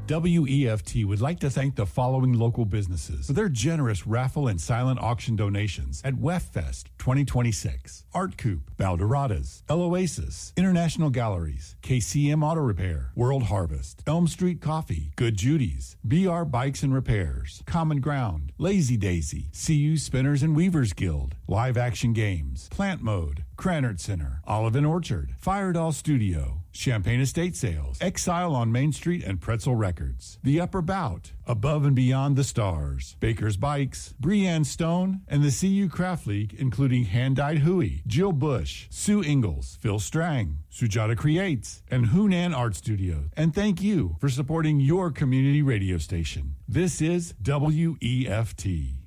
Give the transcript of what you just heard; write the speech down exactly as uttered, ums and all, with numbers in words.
W E F T would like to thank the following local businesses for their generous raffle and silent auction donations at W E F Fest twenty twenty-six. Art Coop, Valdoradas, El Oasis, International Galleries, K C M Auto Repair, World Harvest, Elm Street Coffee, Good Judy's, B R Bikes and Repairs, Common Ground, Lazy Daisy, C U Spinners and Weavers Guild, Live Action Games, Plant Mode, Cranert Center, Olive and Orchard, Firedoll Studio, Champagne Estate Sales, Exile on Main Street and Pretzel Records, The Upper Bout, Above and Beyond the Stars, Baker's Bikes, Breanne Stone, and the C U Craft League, including Hand-Dyed Huey, Jill Bush, Sue Ingalls, Phil Strang, Sujata Creates, and Hunan Art Studio. And thank you for supporting your community radio station. This is W E F T.